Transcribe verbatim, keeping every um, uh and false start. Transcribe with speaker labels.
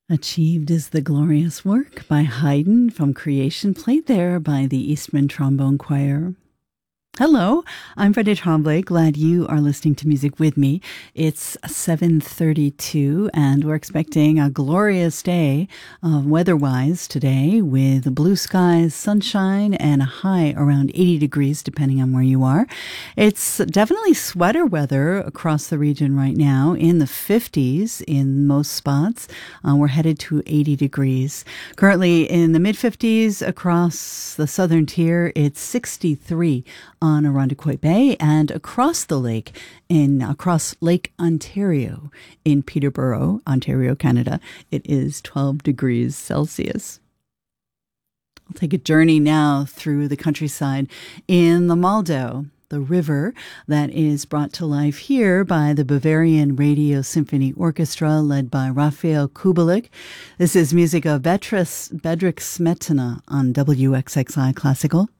Speaker 1: Achieved is the glorious work by Haydn from Creation, played there by the Eastman Trombone Choir. Hello, I'm Freddie Tremblay. Glad you are listening to music with me. It's seven thirty-two, and we're expecting a glorious day uh, weather-wise today with blue skies, sunshine, and a high around eighty degrees, depending on where you are. It's definitely sweater weather across the region right now, in the fifties in most spots. Uh, we're headed to eighty degrees. Currently in the mid-fifties across the southern tier, it's sixty-three on Irondequoit Bay, and across the lake, in across Lake Ontario in Peterborough, Ontario, Canada, it is twelve degrees Celsius. I'll take a journey now through the countryside in the Moldau, the river that is brought to life here by the Bavarian Radio Symphony Orchestra led by Raphael Kubelik. This is music of Bedřich Smetana on W X X I Classical.